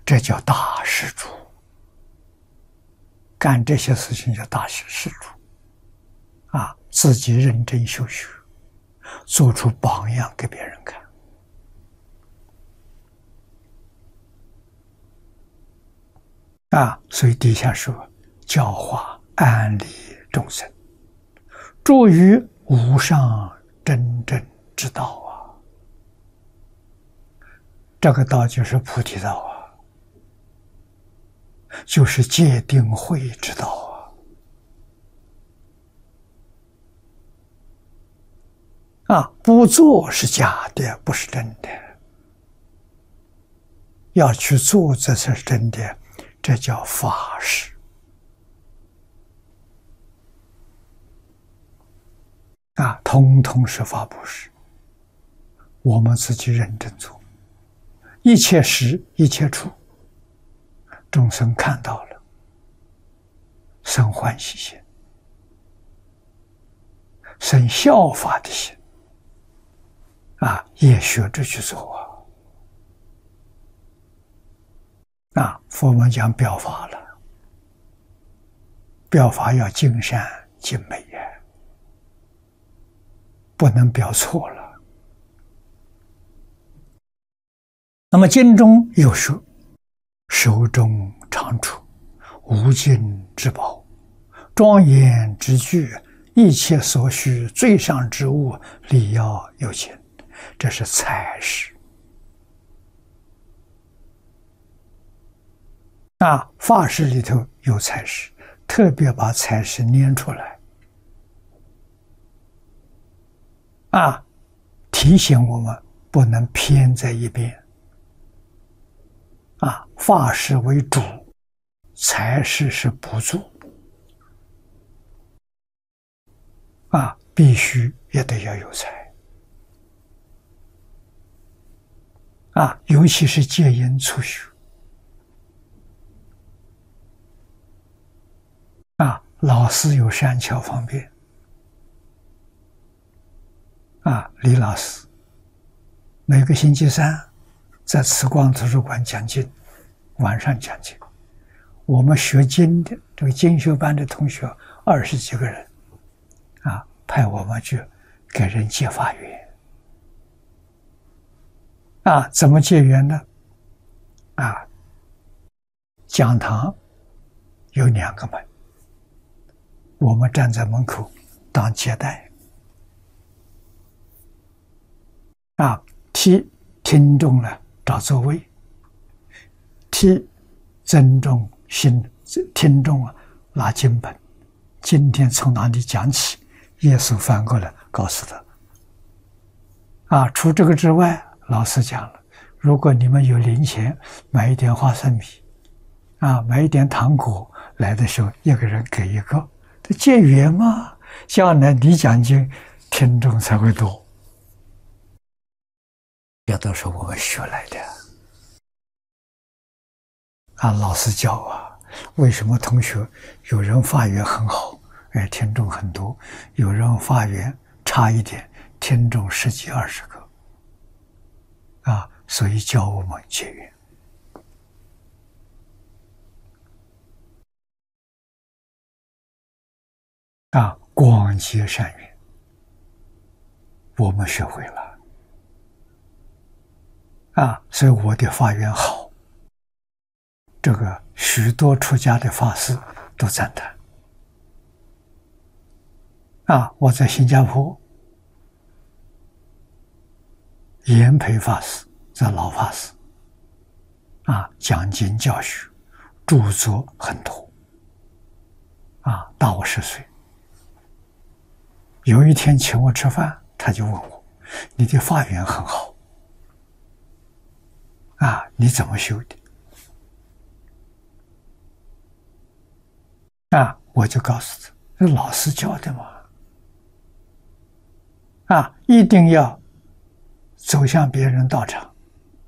这叫大施主。干这些事情叫大施主啊，自己认真修学，做出榜样给别人看。啊，所以底下说教化安利众生，著于无上真正之道啊。这个道就是菩提道啊，就是戒定慧之道啊。啊，不做是假的，不是真的。要去做，这才是真的，这叫法事。啊，通通是法布施，我们自己认真做，一切时一切处，众生看到了，生欢喜心，生效法的心，啊，也学着去做啊。啊，佛门讲表法了，表法要尽善尽美呀，不能表错了。那么经中又说，手中长处，无尽之宝，庄严之具，一切所需最上之物，理要有情，这是财施。啊，法事里头有财施，特别把财施拈出来，啊，提醒我们不能偏在一边。啊，法事为主，财事是补助。啊，必须也得要有财。啊，尤其是戒烟促修。啊，老师有善巧方便。啊，李老师每个星期三在慈光图书馆讲经，晚上讲经。我们学经的这个经学班的同学20几个人，啊，派我们去给人结法缘。啊，怎么结缘呢？啊，讲堂有2个门，我们站在门口当接待。啊，替听众呢找座位，替尊重心听众啊拿经本，今天从哪里讲起，耶稣翻过来告诉他。啊，除这个之外，老师讲了，如果你们有零钱，买一点花生米，啊，买一点糖果，来的时候一个人给一个，这结缘嘛，将来你讲经，听众才会多。这都是我们学来的。啊，老师教啊，为什么同学有人发言很好，听众很多，有人发言差一点，听众10几20个。啊，所以教我们结缘。啊，广结善缘，我们学会了。啊，所以我的法缘好，这个许多出家的法师都赞叹。啊，我在新加坡，严培法师，这老法师，啊，讲经教学，著作很多，啊，大我10岁。有一天请我吃饭，他就问我：“你的法缘很好。”啊，你怎么修的？啊，我就告诉他，这老师教的嘛。啊，一定要走向别人道场，